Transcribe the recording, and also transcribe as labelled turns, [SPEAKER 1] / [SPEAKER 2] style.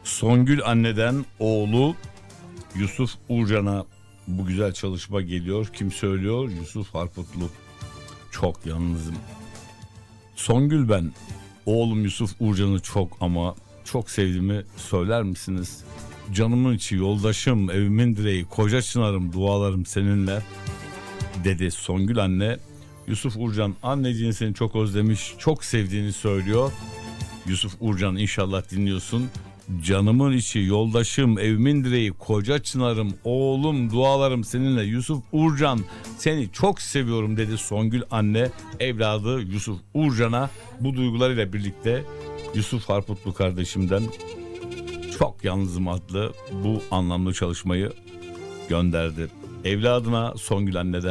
[SPEAKER 1] Songül anneden oğlu Yusuf Uğurcan'a bu güzel çalışma geliyor. Kim söylüyor? Yusuf Harputlu. Çok yalnızım. Songül, ben oğlum Yusuf Uğurcan'ı çok ama çok sevdiğimi söyler misiniz? Canımın içi, yoldaşım, evimin direği, koca çınarım, dualarım seninle, dedi Songül anne. Yusuf Uğurcan anneciğin seni çok özlemiş, çok sevdiğini söylüyor. Yusuf Uğurcan, inşallah dinliyorsun. Canımın içi, yoldaşım, evimin direği, koca çınarım, oğlum, dualarım seninle. Yusuf Uğurcan, seni çok seviyorum, dedi Songül anne evladı Yusuf Uğurcan'a bu duygularıyla birlikte Yusuf Harputlu kardeşimden Çok Yalnızım adlı bu anlamlı çalışmayı gönderdi. Evladına Songül anneden